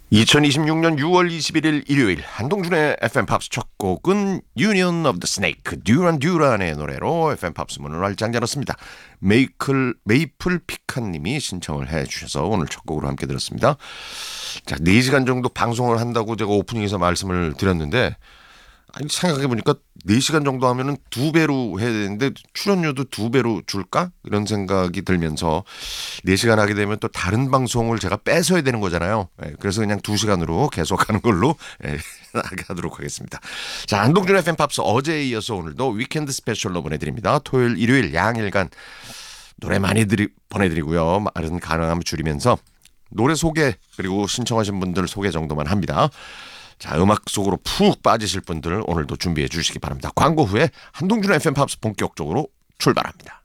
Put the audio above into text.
2026년 6월 21일 일요일 한동준의 FM 팝스 첫 곡은 Union of the Snake, 듀란 듀란의 노래로 FM 팝스 문을 활짝 열었습니다. 메이플 피칸님이 신청을 해주셔서 오늘 첫 곡으로 함께 들었습니다. 자, 4시간 정도 방송을 한다고 제가 오프닝에서 말씀을 드렸는데, 아니, 생각해보니까 4시간 정도 하면은 2배로 해야 되는데 출연료도 2배로 줄까? 이런 생각이 들면서 4시간 하게 되면 또 다른 방송을 제가 뺏어야 되는 거잖아요. 그래서 그냥 2시간으로 계속 하는 걸로 하도록 하겠습니다. 자, 한동준 FM 팝스 어제에 이어서 오늘도 위켄드 스페셜로 보내드립니다. 토요일, 일요일 양일간 노래 많이 보내드리고요. 말은 가능하면 줄이면서 노래 소개 그리고 신청하신 분들 소개 정도만 합니다. 자, 음악 속으로 푹 빠지실 분들 오늘도 준비해 주시기 바랍니다. 광고 후에 한동준 FM 팝스 본격적으로 출발합니다.